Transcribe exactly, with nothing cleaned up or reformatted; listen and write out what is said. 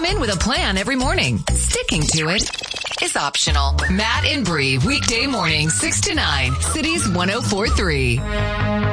come in with a plan every morning. Sticking to it is optional. Matt and Bree, weekday morning, six to nine, Cities one oh four three.